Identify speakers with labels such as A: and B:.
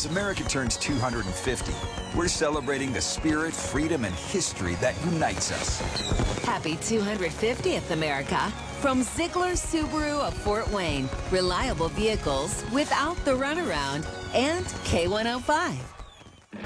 A: As America turns 250, we're celebrating the spirit, freedom, and history that unites us.
B: Happy 250th, America. From Ziegler Subaru of Fort Wayne. Reliable vehicles without the runaround. And K105.